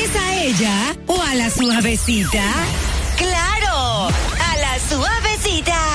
refieres a ella o a la suavecita? ¡Claro! ¡A la suavecita!